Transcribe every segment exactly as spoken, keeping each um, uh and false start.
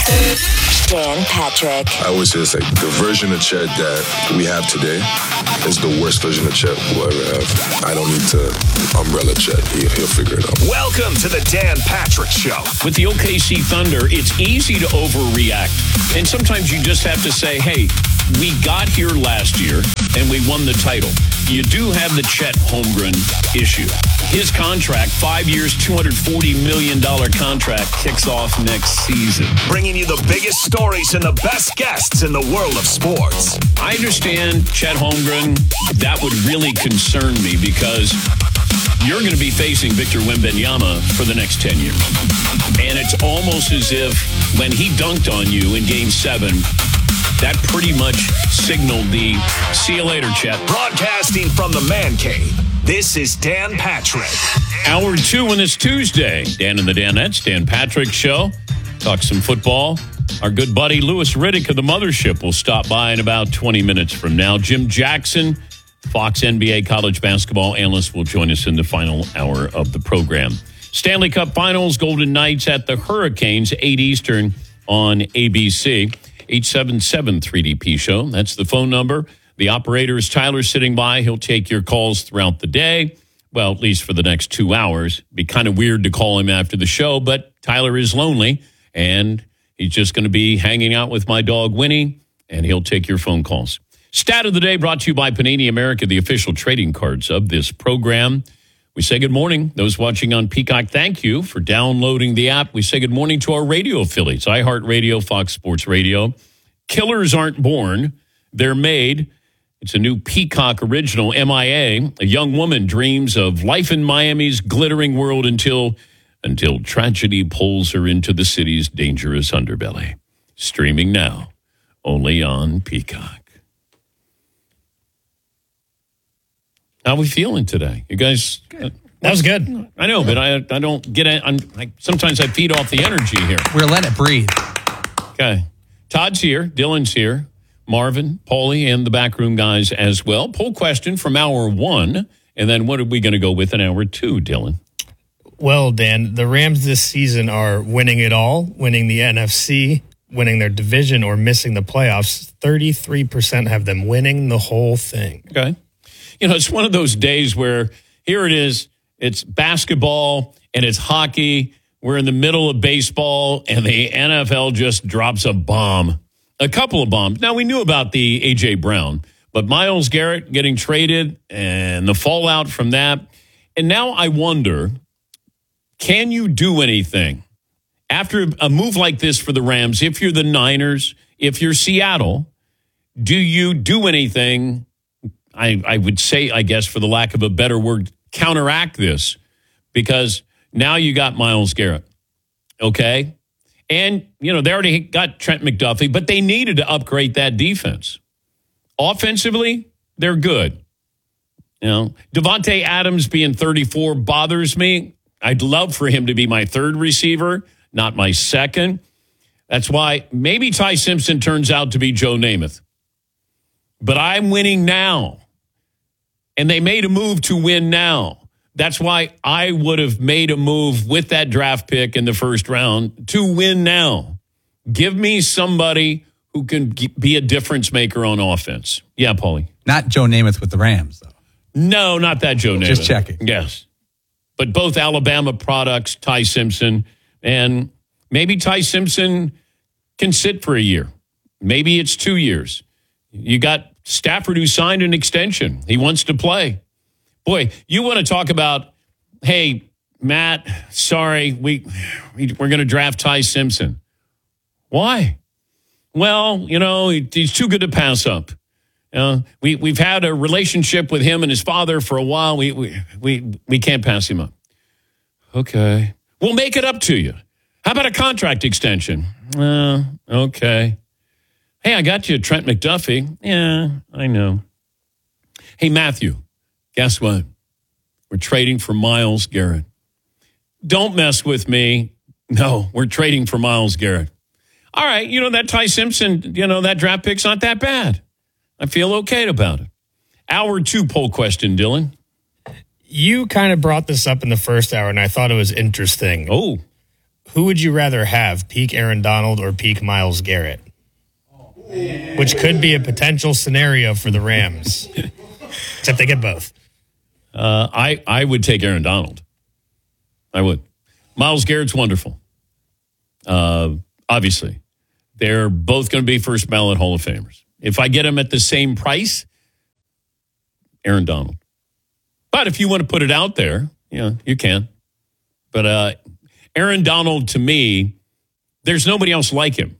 Dan Patrick. I always say it's like the version of Chet that we have today is the worst version of Chet we'll ever have. I don't need to umbrella Chet. He, he'll figure it out. Welcome to the Dan Patrick Show. With the O K C Thunder, it's easy to overreact. And sometimes you just have to say, hey, we got here last year and we won the title. You do have the Chet Holmgren issue. His contract, five years, two hundred forty million dollars contract, kicks off next season. Bringing you the biggest stories and the best guests in the world of sports. I understand Chet Holmgren. That would really concern me because you're going to be facing Victor Wembanyama for the next ten years. And it's almost as if when he dunked on you in Game seven, that pretty much signaled the see you later, Chet. Broadcasting from the Man Cave, this is Dan Patrick. Hour two on this Tuesday. Dan and the Danettes, Dan Patrick Show. Talk some football. Our good buddy Louis Riddick of the Mothership will stop by in about twenty minutes from now. Jim Jackson, Fox N B A college basketball analyst, will join us in the final hour of the program. Stanley Cup Finals, Golden Knights at the Hurricanes, eight Eastern on A B C. eight seven seven three D P show. That's the phone number. The operator is Tyler sitting by. He'll take your calls throughout the day. Well, at least for the next two hours. Be kind of weird to call him after the show, but Tyler is lonely, and he's just going to be hanging out with my dog, Winnie, and he'll take your phone calls. Stat of the day brought to you by Panini America, the official trading cards of this program. We say good morning. Those watching on Peacock, thank you for downloading the app. We say good morning to our radio affiliates, iHeartRadio, Fox Sports Radio. Killers aren't born. They're made. It's a new Peacock original, M I A. A young woman dreams of life in Miami's glittering world until, until tragedy pulls her into the city's dangerous underbelly. Streaming now, only on Peacock. How are we feeling today? You guys? Good. That was good. I know, but I I don't get it. I'm, I, sometimes I feed off the energy here. We're letting it breathe. Okay. Todd's here. Dylan's here. Marvin, Paulie, and the backroom guys as well. Poll question from hour one. And then what are we going to go with in hour two, Dylan? Well, Dan, the Rams this season are winning it all, winning the N F C, winning their division, or missing the playoffs. thirty-three percent have them winning the whole thing. Okay. You know, it's one of those days where here it is, it's basketball and it's hockey. We're in the middle of baseball and the N F L just drops a bomb, a couple of bombs. Now, we knew about the A J Brown, but Myles Garrett getting traded and the fallout from that. And now I wonder, can you do anything after a move like this for the Rams? If you're the Niners, if you're Seattle, do you do anything? I, I would say, I guess, for the lack of a better word, counteract this, because now you got Myles Garrett, okay? And, you know, they already got Trent McDuffie, but they needed to upgrade that defense. Offensively, they're good. You know, Devontae Adams being thirty-four bothers me. I'd love for him to be my third receiver, not my second. That's why maybe Ty Simpson turns out to be Joe Namath. But I'm winning now. And they made a move to win now. That's why I would have made a move with that draft pick in the first round to win now. Give me somebody who can be a difference maker on offense. Yeah, Paulie. Not Joe Namath with the Rams, though. No, not that Joe Namath. Just checking. Yes. But both Alabama products, Ty Simpson, and maybe Ty Simpson can sit for a year. Maybe it's two years. You got Stafford, who signed an extension. He wants to play. Boy, you want to talk about, hey, Matt, sorry, we, we, we're going to draft Ty Simpson. Why? Well, you know, he's too good to pass up. Uh, we, we've had a relationship with him and his father for a while. We, we, we, we can't pass him up. Okay. We'll make it up to you. How about a contract extension? Uh, okay. Hey, I got you Trent McDuffie. Yeah, I know. Hey, Matthew, guess what? We're trading for Myles Garrett. Don't mess with me. No, we're trading for Myles Garrett. All right, you know, that Ty Simpson, you know, that draft pick's not that bad. I feel okay about it. Hour two poll question, Dylan. You kind of brought this up in the first hour, and I thought it was interesting. Oh. Who would you rather have, peak Aaron Donald or peak Myles Garrett? Which could be a potential scenario for the Rams. Except they get both. Uh, I, I would take Aaron Donald. I would. Myles Garrett's wonderful. Uh, obviously. They're both going to be first ballot Hall of Famers. If I get them at the same price, Aaron Donald. But if you want to put it out there, you know, you can. But uh, Aaron Donald, to me, there's nobody else like him.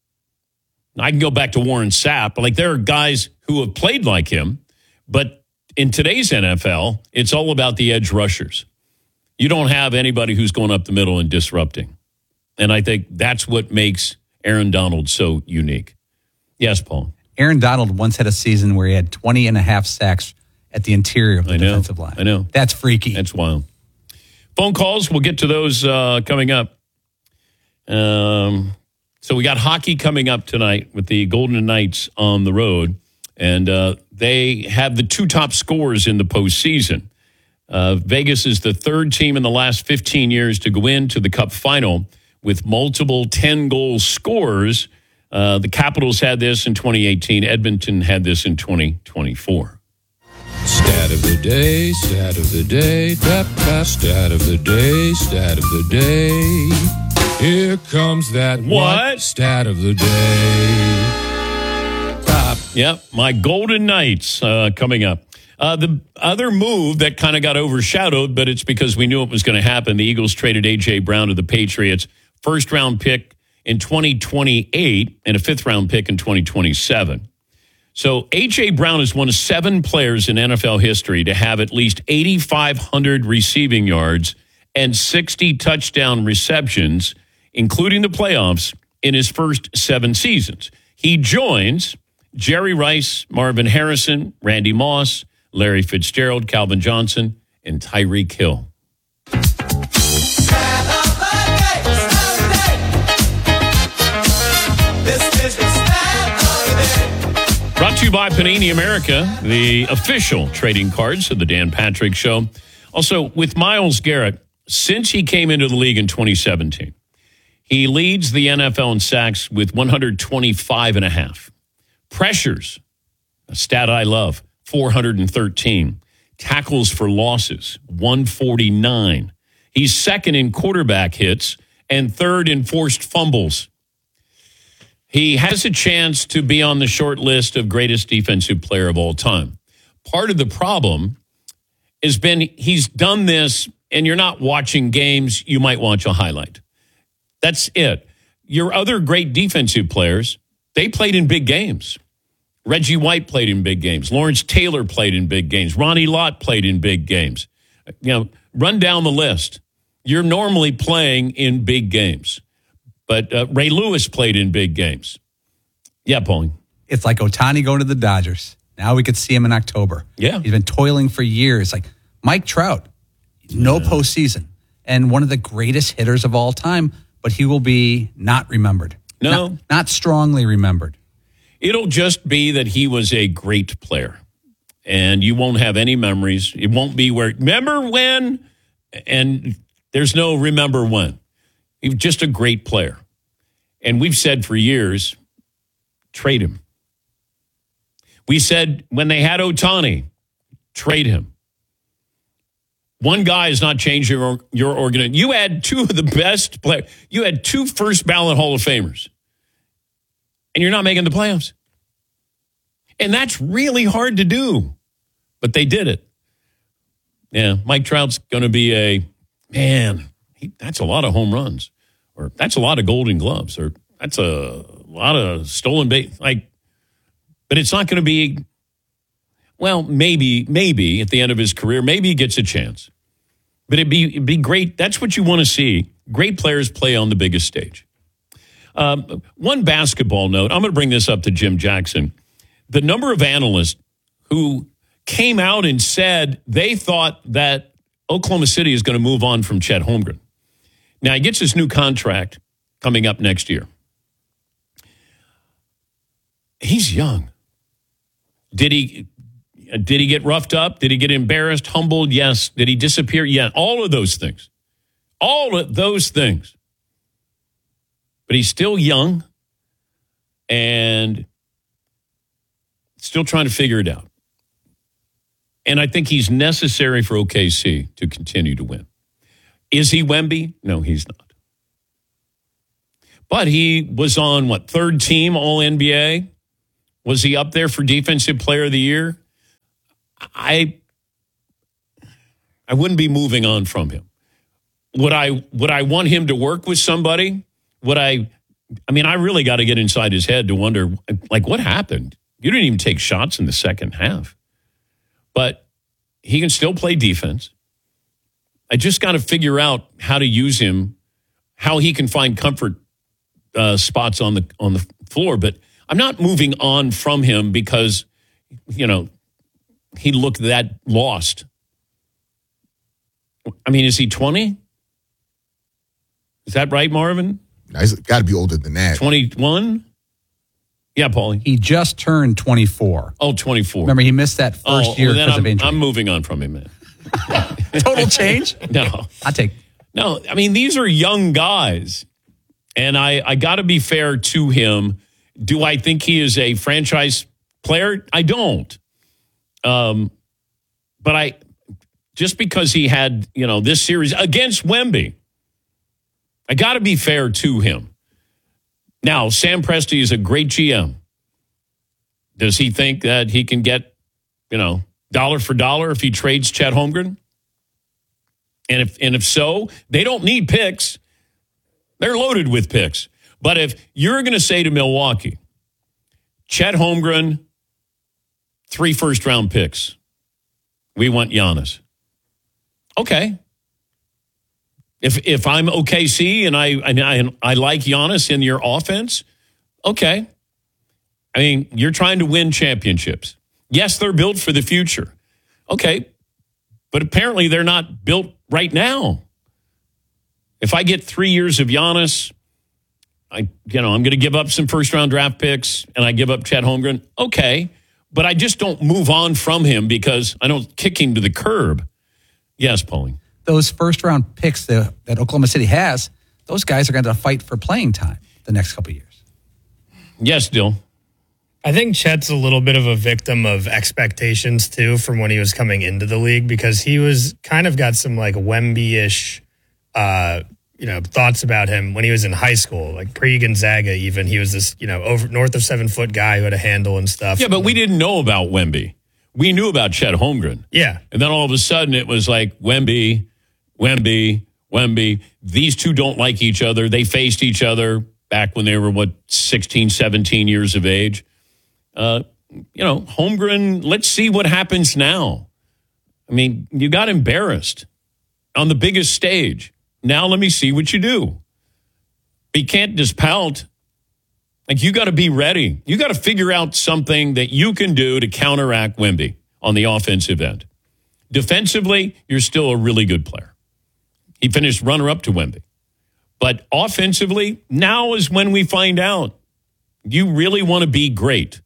I can go back to Warren Sapp. Like, there are guys who have played like him, but in today's N F L, it's all about the edge rushers. You don't have anybody who's going up the middle and disrupting. And I think that's what makes Aaron Donald so unique. Yes, Paul. Aaron Donald once had a season where he had twenty and a half sacks at the interior of the I know, defensive line. I know. That's freaky. That's wild. Phone calls, we'll get to those uh, coming up. Um, so we got hockey coming up tonight with the Golden Knights on the road. And uh, they have the two top scorers in the postseason. Uh, Vegas is the third team in the last fifteen years to go into the Cup final with multiple ten-goal scorers. Uh, the Capitals had this in twenty eighteen. Edmonton had this in twenty twenty-four. Stat of the day, stat of the day, that fast stat of the day, stat of the day. Here comes that What? Stat of the day. Top. Yep, my Golden Knights uh, coming up. Uh, the other move that kind of got overshadowed, but it's because we knew it was going to happen. The Eagles traded A J. Brown to the Patriots. First round pick in twenty twenty-eight and a fifth round pick in twenty twenty-seven. So A J. Brown is one of seven players in N F L history to have at least eighty-five hundred receiving yards and sixty touchdown receptions, including the playoffs, in his first seven seasons. He joins Jerry Rice, Marvin Harrison, Randy Moss, Larry Fitzgerald, Calvin Johnson, and Tyreek Hill. Brought to you by Panini America, the official trading cards of the Dan Patrick Show. Also, with Myles Garrett, since he came into the league in twenty seventeen, he leads the N F L in sacks with one hundred twenty-five and a half. Pressures, a stat I love, four hundred thirteen. Tackles for losses, one forty-nine. He's second in quarterback hits and third in forced fumbles. He has a chance to be on the short list of greatest defensive player of all time. Part of the problem has been he's done this, and you're not watching games. You might watch a highlight. That's it. Your other great defensive players, they played in big games. Reggie White played in big games. Lawrence Taylor played in big games. Ronnie Lott played in big games. You know, run down the list. You're normally playing in big games. But uh, Ray Lewis played in big games. Yeah, Pauline. It's like Ohtani going to the Dodgers. Now we could see him in October. Yeah. He's been toiling for years. Like Mike Trout, no yeah. postseason. And one of the greatest hitters of all time, but he will be not remembered. No. Not, not strongly remembered. It'll just be that he was a great player. And you won't have any memories. It won't be where, remember when? And there's no remember when. He was just a great player. And we've said for years, trade him. We said when they had Ohtani, trade him. One guy is not changing your, your organization. You had two of the best players. You had two first ballot Hall of Famers. And you're not making the playoffs. And that's really hard to do. But they did it. Yeah, Mike Trout's going to be a, man, he, that's a lot of home runs. Or that's a lot of Golden Gloves. Or that's a lot of stolen base. Like, but it's not going to be, well, maybe, maybe at the end of his career, maybe he gets a chance. But it'd be, it'd be great. That's what you want to see. Great players play on the biggest stage. Um, one basketball note, I'm going to bring this up to Jim Jackson. The number of analysts who came out and said they thought that Oklahoma City is going to move on from Chet Holmgren. Now, he gets his new contract coming up next year. He's young. Did he did he get roughed up? Did he get embarrassed, humbled? Yes. Did he disappear? Yeah. All of those things. All of those things. but he's still young and still trying to figure it out. And I think he's necessary for O K C to continue to win. Is he Wemby? No, he's not. But he was on, what, third team All N B A? Was he up there for Defensive Player of the Year? I I wouldn't be moving on from him. Would I would I want him to work with somebody? Would I I mean, I really got to get inside his head to wonder, like, what happened? You didn't even take shots in the second half. But he can still play defense. I just got to figure out how to use him, how he can find comfort uh, spots on the on the floor. But I'm not moving on from him because, you know, he looked that lost. I mean, is he twenty? Is that right, Marvin? No, he's got to be older than that. twenty-one? Yeah, Paulie. He just turned twenty-four. Oh, twenty-four. Remember, he missed that first oh, year well, then because I'm, of injury. I'm moving on from him, man. Total change? No. I take. No, I mean, these are young guys, and I, I got to be fair to him. Do I think he is a franchise player? I don't. Um, but I, just because he had, you know, this series against Wemby, I got to be fair to him. Now, Sam Presti is a great G M. Does he think that he can get, you know, dollar for dollar if he trades Chet Holmgren? And if and if so, they don't need picks. They're loaded with picks. But if you're going to say to Milwaukee, Chet Holmgren, three first-round picks, we want Giannis. Okay. If if I'm O K C and I, and I I like Giannis in your offense, okay. I mean, you're trying to win championships. Yes, they're built for the future. Okay. But apparently they're not built right now. If I get three years of Giannis, I you know, I'm going to give up some first-round draft picks and I give up Chet Holmgren. Okay. But I just don't move on from him because I don't kick him to the curb. Yes, Pauline. Those first-round picks that, that Oklahoma City has, those guys are going to fight for playing time the next couple of years. Yes, Dill. I think Chet's a little bit of a victim of expectations, too, from when he was coming into the league, because he was kind of got some, like, Wemby-ish, uh, you know, thoughts about him when he was in high school, like pre-Gonzaga even. He was this, you know, over north of seven-foot guy who had a handle and stuff. Yeah, but we didn't know about Wemby. We knew about Chet Holmgren. Yeah. And then all of a sudden it was like Wemby, Wemby, Wemby. These two don't like each other. They faced each other back when they were, what, sixteen, seventeen years of age. Uh, you know, Holmgren, let's see what happens now. I mean, you got embarrassed on the biggest stage. Now let me see what you do. But you can't just pout. Like, you got to be ready. You got to figure out something that you can do to counteract Wemby on the offensive end. Defensively, you're still a really good player. He finished runner-up to Wemby. But offensively, now is when we find out. You really want to be great.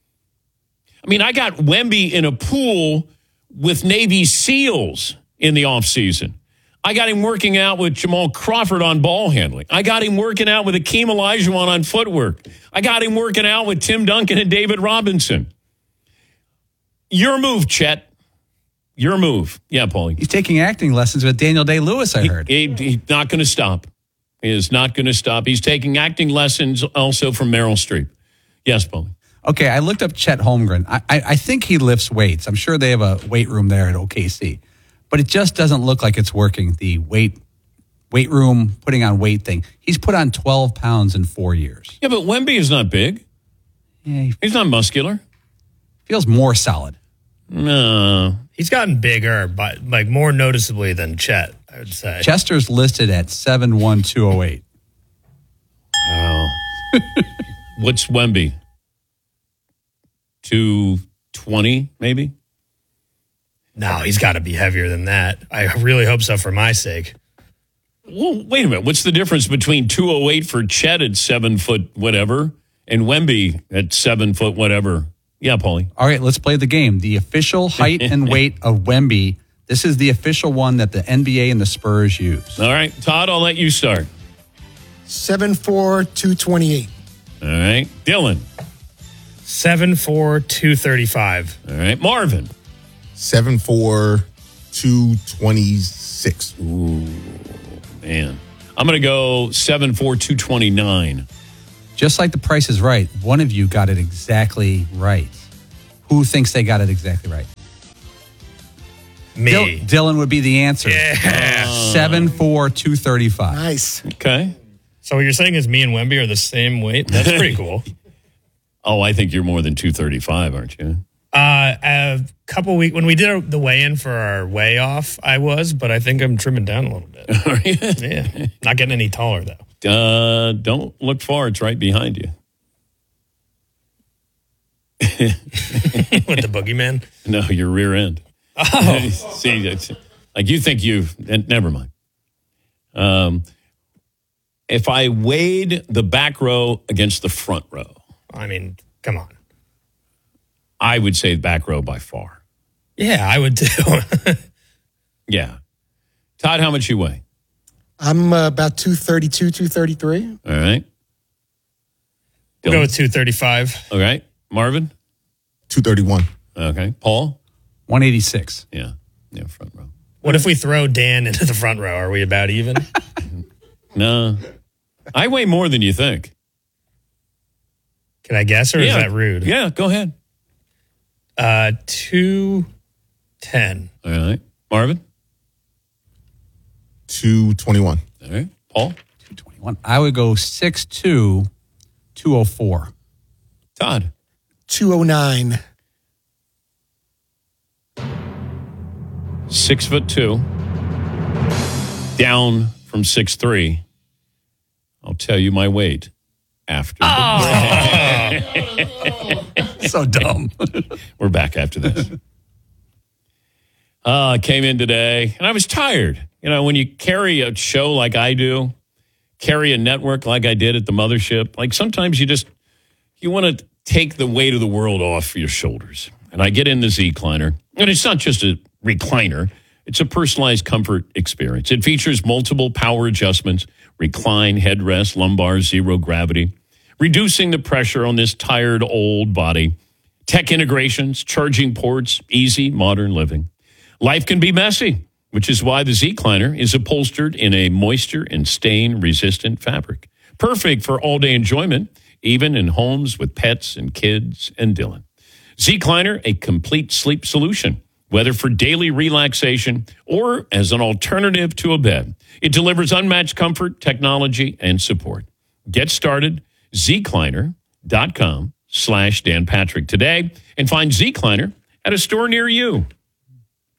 I mean, I got Wemby in a pool with Navy SEALs in the offseason. I got him working out with Jamal Crawford on ball handling. I got him working out with Akeem Olajuwon on footwork. I got him working out with Tim Duncan and David Robinson. Your move, Chet. Your move. Yeah, Paulie. He's taking acting lessons with Daniel Day-Lewis, I heard. He, he, he's not going to stop. He is not going to stop. He's taking acting lessons also from Meryl Streep. Yes, Paulie. Okay, I looked up Chet Holmgren. I, I, I think he lifts weights. I'm sure they have a weight room there at O K C. But it just doesn't look like it's working, the weight weight room, putting on weight thing. He's put on twelve pounds in four years. Yeah, but Wemby is not big. Yeah, he He's not muscular. feels more solid. No. He's gotten bigger, but like more noticeably than Chet, I would say. Chester's listed at seven one, two oh eight. Wow. What's Wemby? two twenty, maybe? No, he's got to be heavier than that. I really hope so for my sake. Well, wait a minute. What's the difference between two oh eight for Chet at seven foot whatever and Wemby at seven foot whatever? Yeah, Paulie. All right, let's play the game. The official height and weight of Wemby. This is the official one that the N B A and the Spurs use. All right, Todd, I'll let you start. seven four, two twenty-eight. All right. Dylan. seven four, two thirty-five. All right. Marvin. seven four, two twenty-six. Ooh, man. I'm going to go seven four, two twenty-nine. Just like The Price is Right, one of you got it exactly right. Who thinks they got it exactly right? Me. Dil- Dylan would be the answer. Yeah. seven four, two thirty-five. Nice. Okay. So what you're saying is me and Wemby are the same weight? That's pretty cool. Oh, I think you're more than two thirty-five, aren't you? Uh, a couple weeks when we did the weigh-in for our weigh off, I was, but I think I'm trimming down a little bit. Yeah, not getting any taller though. Uh, don't look far; it's right behind you. With the boogeyman. No, your rear end. Oh, see, it's, like you think you've. Never mind. Um, if I weighed the back row against the front row, I mean, come on. I would say back row by far. Yeah, I would too. Yeah. Todd, how much you weigh? I'm uh, about two thirty-two, two thirty-three. All right. We'll go with two thirty-five. All right. Marvin? two thirty-one. Okay. Paul? one eighty-six. Yeah. Yeah, front row. What if we throw Dan into the front row? Are we about even? No. I weigh more than you think. Can I guess, or yeah. is that rude? Yeah, go ahead. Uh, two ten. All right. Marvin? two twenty-one. All right. Paul? two twenty-one. I would go six two, two oh four. Todd? two oh nine. Six foot two. Down from six three. I'll tell you my weight after. The So dumb. We're back after this. Uh, I came in today and I was tired. You know, when you carry a show like I do, carry a network like I did at the mothership, like sometimes you just, you want to take the weight of the world off your shoulders. And I get in the Z-Cliner, and it's not just a recliner. It's a personalized comfort experience. It features multiple power adjustments, recline, headrest, lumbar, zero gravity, reducing the pressure on this tired old body. Tech integrations, charging ports, easy modern living. Life can be messy, which is why the Z-Cliner is upholstered in a moisture and stain-resistant fabric. Perfect for all-day enjoyment, even in homes with pets and kids and Dylan. Z-Cliner, a complete sleep solution, whether for daily relaxation or as an alternative to a bed. It delivers unmatched comfort, technology, and support. Get started, zcliner.com slash Dan Patrick today and find Z-Cliner at a store near you.